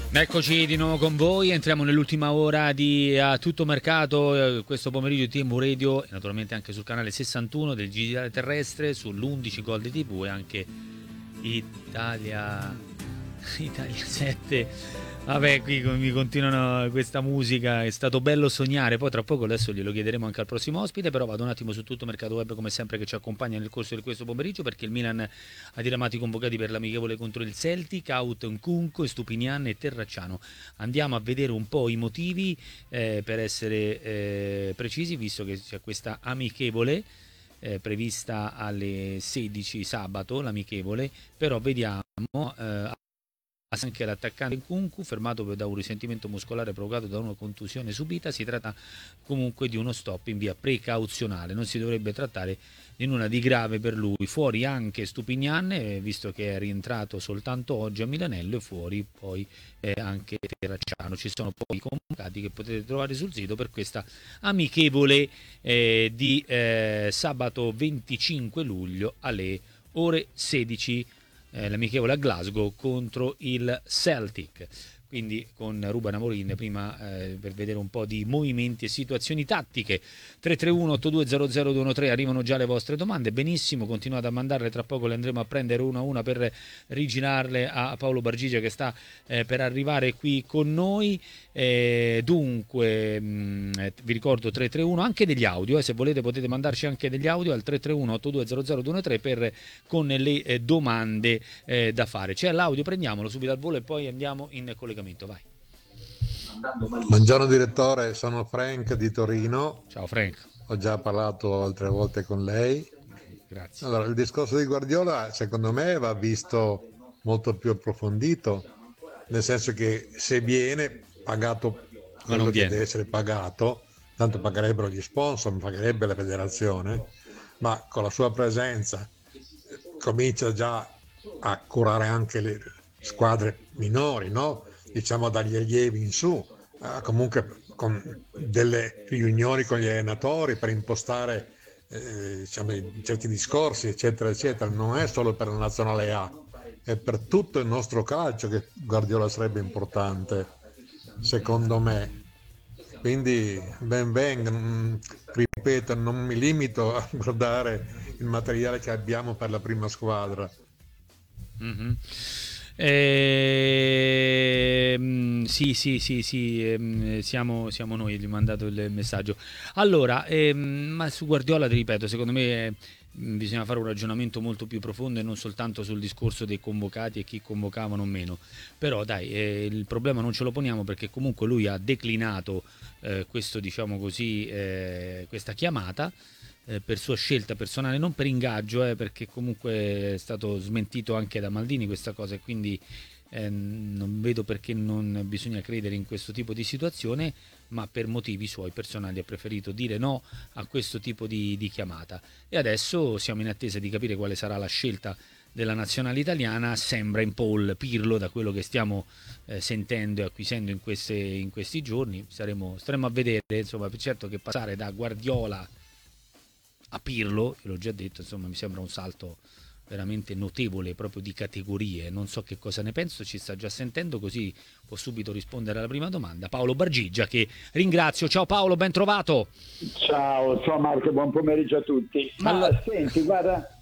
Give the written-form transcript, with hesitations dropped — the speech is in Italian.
Eccoci di nuovo con voi, entriamo nell'ultima ora di A Tutto Mercato, questo pomeriggio di TMU Radio e naturalmente anche sul canale 61 del Digitale Terrestre, sull'11 Gold TV e anche Italia, Italia 7. Vabbè, qui mi continuano questa musica, è stato bello sognare, poi tra poco adesso glielo chiederemo anche al prossimo ospite, però vado un attimo su Tutto Mercato Web come sempre che ci accompagna nel corso di questo pomeriggio perché il Milan ha diramato i convocati per l'amichevole contro il Celtic, out Nkunku, Stupinian e Terracciano. Andiamo a vedere un po' i motivi per essere precisi, visto che c'è questa amichevole prevista alle 16 sabato, l'amichevole, però vediamo anche l'attaccante Nkunku, fermato da un risentimento muscolare provocato da una contusione subita. Si tratta comunque di uno stop in via precauzionale, non si dovrebbe trattare di nulla di grave per lui. Fuori anche Stupignan, visto che è rientrato soltanto oggi a Milanello, e fuori poi anche Terracciano. Ci sono poi i convocati che potete trovare sul sito per questa amichevole di sabato 25 luglio alle ore 16, l'amichevole a Glasgow contro il Celtic, quindi con Ruben Amorim prima per vedere un po' di movimenti e situazioni tattiche. 331 8200 arrivano già le vostre domande, benissimo, continuate a mandarle, tra poco le andremo a prendere una a una per rigirarle a Paolo Bargigia che sta per arrivare qui con noi. Dunque vi ricordo 331 anche degli audio, se volete potete mandarci anche degli audio al 331 8200 per con le domande da fare. C'è l'audio, prendiamolo subito al volo e poi andiamo in collegamento, vai. Buongiorno direttore, sono Frank di Torino. Ciao Frank. Ho già parlato altre volte con lei. Grazie. Allora, il discorso di Guardiola secondo me va visto molto più approfondito, nel senso che se viene pagato Ma non quello che viene. deve essere pagato, tanto pagherebbero gli sponsor, pagherebbe la federazione, ma con la sua presenza comincia già a curare anche le squadre minori, no? Diciamo dagli allievi in su, comunque con delle riunioni con gli allenatori per impostare diciamo, certi discorsi, eccetera, eccetera. Non è solo per la nazionale A, è per tutto il nostro calcio che Guardiola sarebbe importante, secondo me. Quindi ben venga, ripeto, non mi limito a guardare il materiale che abbiamo per la prima squadra. Mm-hmm. Sì, siamo noi, gli ho mandato il messaggio. Allora, ma su Guardiola ti ripeto, secondo me bisogna fare un ragionamento molto più profondo e non soltanto sul discorso dei convocati e chi convocavano o meno. Però dai, il problema non ce lo poniamo perché comunque lui ha declinato questo, diciamo così, questa chiamata per sua scelta personale, non per ingaggio, perché comunque è stato smentito anche da Maldini questa cosa e quindi non vedo perché non bisogna credere in questo tipo di situazione, ma per motivi suoi personali ha preferito dire no a questo tipo di chiamata. E adesso siamo in attesa di capire quale sarà la scelta della nazionale italiana. Sembra in Paul Pirlo, da quello che stiamo sentendo e acquisendo in questi giorni. Staremo a vedere, insomma, certo che passare da Guardiola a Pirlo, l'ho già detto, insomma mi sembra un salto veramente notevole, proprio di categorie. Non so che cosa ne penso, ci sta già sentendo, così può subito rispondere alla prima domanda Paolo Bargigia, che ringrazio. Ciao Paolo, ben trovato. Ciao Marco, buon pomeriggio a tutti. Ma allora, senti, guarda,